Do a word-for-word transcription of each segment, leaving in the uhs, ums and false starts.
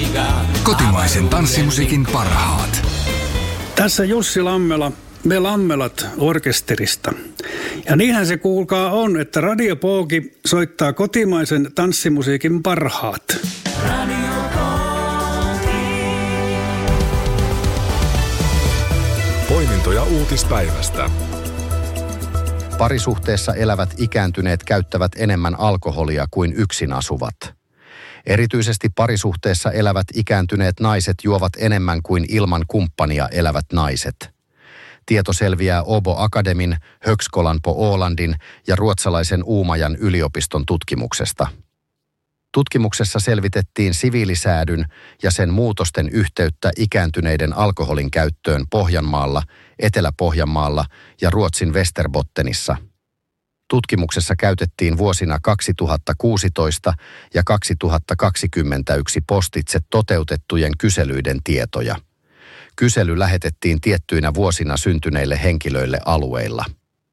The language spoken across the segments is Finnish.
Kotimaisen tanssimusiikin parhaat. Tässä Jussi Lammela, me Lammelat orkesterista. Ja niinhän se kuulkaa on, että Radio Pooki soittaa kotimaisen tanssimusiikin parhaat. Poimintoja uutispäivästä. Parisuhteessa elävät ikääntyneet käyttävät enemmän alkoholia kuin yksin asuvat. Erityisesti parisuhteessa elävät ikääntyneet naiset juovat enemmän kuin ilman kumppania elävät naiset. Tieto selviää Åbo Akademin, Högskolan på Ålandin ja ruotsalaisen Uumajan yliopiston tutkimuksesta. Tutkimuksessa selvitettiin siviilisäädyn ja sen muutosten yhteyttä ikääntyneiden alkoholin käyttöön Pohjanmaalla, Etelä-Pohjanmaalla ja Ruotsin Västerbottenissa. Tutkimuksessa käytettiin vuosina kaksituhattakuusitoista ja kaksituhattakaksikymmentäyksi postitse toteutettujen kyselyiden tietoja. Kysely lähetettiin tiettyinä vuosina syntyneille henkilöille alueilla.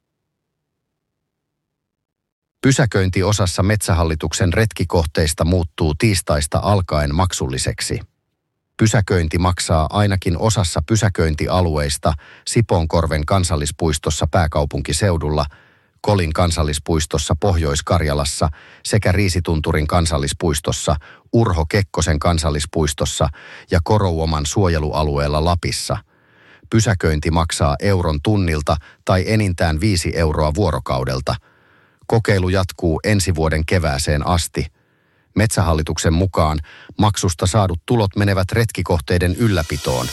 Pysäköinti osassa Metsähallituksen retkikohteista muuttuu tiistaista alkaen maksulliseksi. Pysäköinti maksaa ainakin osassa pysäköintialueista Sipoonkorven kansallispuistossa pääkaupunkiseudulla, Kolin kansallispuistossa Pohjois-Karjalassa sekä Riisitunturin kansallispuistossa, Urho Kekkosen kansallispuistossa ja Korouoman suojelualueella Lapissa. Pysäköinti maksaa euron tunnilta tai enintään viisi euroa vuorokaudelta. Kokeilu jatkuu ensi vuoden kevääseen asti. Metsähallituksen mukaan maksusta saadut tulot menevät retkikohteiden ylläpitoon.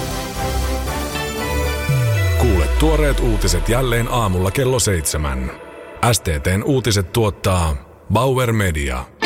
Kuule tuoreet uutiset jälleen aamulla kello seitsemän. S T T:n uutiset tuottaa Bauer Media.